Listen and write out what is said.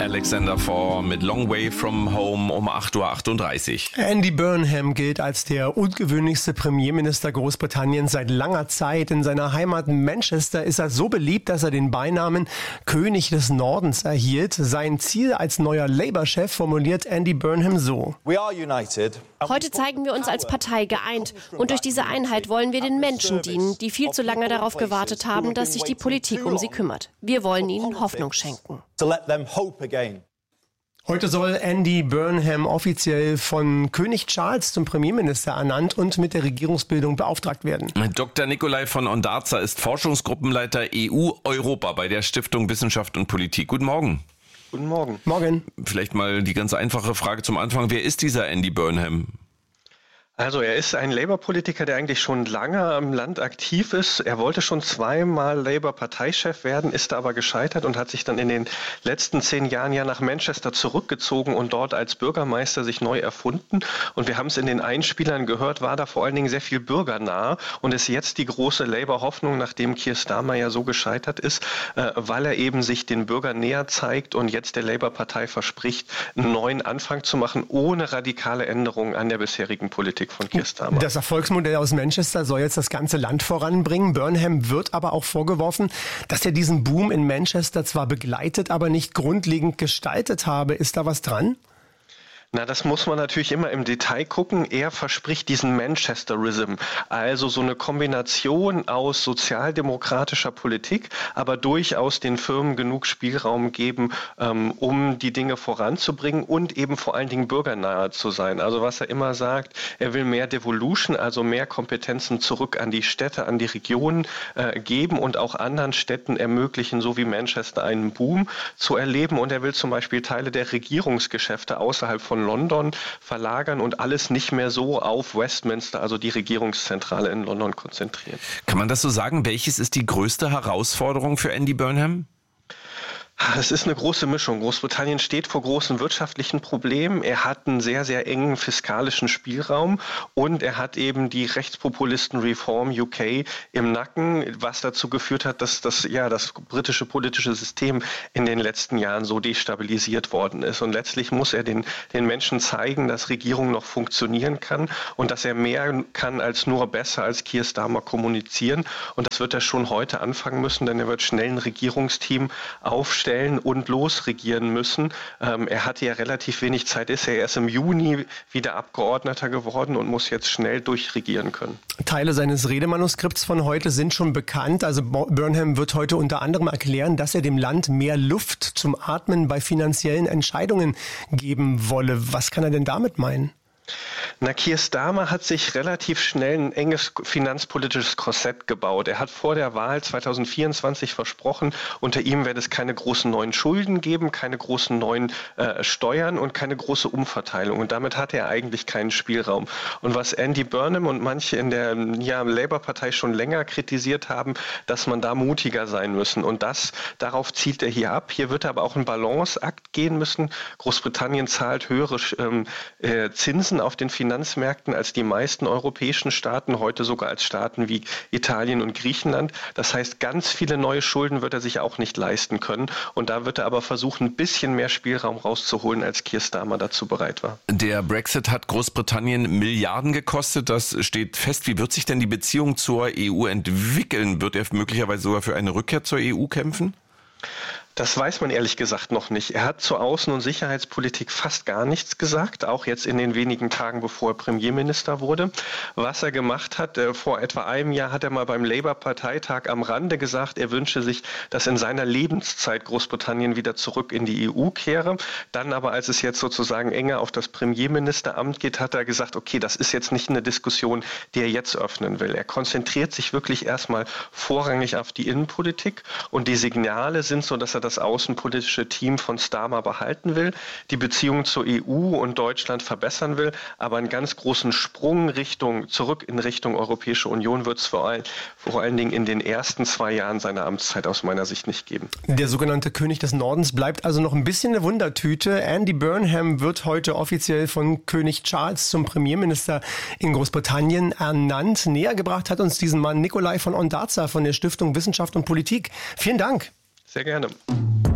Alexander Four mit Long Way From Home um 8:38 Uhr. Andy Burnham gilt als der ungewöhnlichste Premierminister Großbritanniens seit langer Zeit. In seiner Heimat Manchester ist er so beliebt, dass er den Beinamen König des Nordens erhielt. Sein Ziel als neuer Labour-Chef formuliert Andy Burnham so: Heute zeigen wir uns als Partei geeint. Und durch diese Einheit wollen wir den Menschen dienen, die viel zu lange darauf gewartet haben, dass sich die Politik um sie kümmert. Wir wollen ihnen Hoffnung schenken. Heute soll Andy Burnham offiziell von König Charles zum Premierminister ernannt und mit der Regierungsbildung beauftragt werden. Dr. Nikolai von Ondarza ist Forschungsgruppenleiter EU-Europa bei der Stiftung Wissenschaft und Politik. Guten Morgen. Guten Morgen. Morgen. Vielleicht mal die ganz einfache Frage zum Anfang. Wer ist dieser Andy Burnham? Also er ist ein Labour-Politiker, der eigentlich schon lange im Land aktiv ist. Er wollte schon zweimal Labour-Parteichef werden, ist da aber gescheitert und hat sich dann in den letzten 10 Jahren ja nach Manchester zurückgezogen und dort als Bürgermeister sich neu erfunden. Und wir haben es in den Einspielern gehört, war da vor allen Dingen sehr viel bürgernah und ist jetzt die große Labour-Hoffnung, nachdem Keir Starmer ja so gescheitert ist, weil er eben sich den Bürgern näher zeigt und jetzt der Labour-Partei verspricht, einen neuen Anfang zu machen, ohne radikale Änderungen an der bisherigen Politik von Keir Starmer. Das Erfolgsmodell aus Manchester soll jetzt das ganze Land voranbringen. Burnham wird aber auch vorgeworfen, dass er diesen Boom in Manchester zwar begleitet, aber nicht grundlegend gestaltet habe. Ist da was dran? Na, das muss man natürlich immer im Detail gucken. Er verspricht diesen Manchesterism, also so eine Kombination aus sozialdemokratischer Politik, aber durchaus den Firmen genug Spielraum geben, um die Dinge voranzubringen und eben vor allen Dingen bürgernahe zu sein. Also was er immer sagt, er will mehr Devolution, also mehr Kompetenzen zurück an die Städte, an die Regionen geben und auch anderen Städten ermöglichen, so wie Manchester einen Boom zu erleben. Und er will zum Beispiel Teile der Regierungsgeschäfte außerhalb von London verlagern und alles nicht mehr so auf Westminster, also die Regierungszentrale in London, konzentrieren. Kann man das so sagen? Welches ist die größte Herausforderung für Andy Burnham? Es ist eine große Mischung. Großbritannien steht vor großen wirtschaftlichen Problemen. Er hat einen sehr, sehr engen fiskalischen Spielraum und er hat eben die Rechtspopulisten Reform UK im Nacken, was dazu geführt hat, dass das britische politische System in den letzten Jahren so destabilisiert worden ist. Und letztlich muss er den Menschen zeigen, dass Regierung noch funktionieren kann und dass er mehr kann als nur besser als Keir Starmer kommunizieren. Und das wird er schon heute anfangen müssen, denn er wird schnell ein Regierungsteam aufstellen und losregieren müssen. Er hatte ja relativ wenig Zeit, ist ja erst im Juni wieder Abgeordneter geworden und muss jetzt schnell durchregieren können. Teile seines Redemanuskripts von heute sind schon bekannt. Also Burnham wird heute unter anderem erklären, dass er dem Land mehr Luft zum Atmen bei finanziellen Entscheidungen geben wolle. Was kann er denn damit meinen? Na, Keir Starmer hat sich relativ schnell ein enges finanzpolitisches Korsett gebaut. Er hat vor der Wahl 2024 versprochen, unter ihm werde es keine großen neuen Schulden geben, keine großen neuen Steuern und keine große Umverteilung. Und damit hatte er eigentlich keinen Spielraum. Und was Andy Burnham und manche in der Labour-Partei schon länger kritisiert haben, dass man da mutiger sein müssen. Und darauf zielt er hier ab. Hier wird er aber auch einen Balanceakt gehen müssen. Großbritannien zahlt höhere Zinsen auf den Finanzmärkten als die meisten europäischen Staaten, heute sogar als Staaten wie Italien und Griechenland. Das heißt, ganz viele neue Schulden wird er sich auch nicht leisten können. Und da wird er aber versuchen, ein bisschen mehr Spielraum rauszuholen, als Keir Starmer dazu bereit war. Der Brexit hat Großbritannien Milliarden gekostet. Das steht fest. Wie wird sich denn die Beziehung zur EU entwickeln? Wird er möglicherweise sogar für eine Rückkehr zur EU kämpfen? Das weiß man ehrlich gesagt noch nicht. Er hat zur Außen- und Sicherheitspolitik fast gar nichts gesagt, auch jetzt in den wenigen Tagen, bevor er Premierminister wurde. Was er gemacht hat, vor etwa einem Jahr hat er mal beim Labour-Parteitag am Rande gesagt, er wünsche sich, dass in seiner Lebenszeit Großbritannien wieder zurück in die EU kehre. Dann aber, als es jetzt sozusagen enger auf das Premierministeramt geht, hat er gesagt, okay, das ist jetzt nicht eine Diskussion, die er jetzt öffnen will. Er konzentriert sich wirklich erstmal vorrangig auf die Innenpolitik und die Signale sind so, dass er das außenpolitische Team von Starmer behalten will, die Beziehungen zur EU und Deutschland verbessern will, aber einen ganz großen Sprung zurück in Richtung Europäische Union wird es vor allen Dingen in den ersten 2 Jahren seiner Amtszeit aus meiner Sicht nicht geben. Der sogenannte König des Nordens bleibt also noch ein bisschen eine Wundertüte. Andy Burnham wird heute offiziell von König Charles zum Premierminister in Großbritannien ernannt. Näher gebracht hat uns diesen Mann Nikolai von Ondarza von der Stiftung Wissenschaft und Politik. Vielen Dank. Sehr gerne.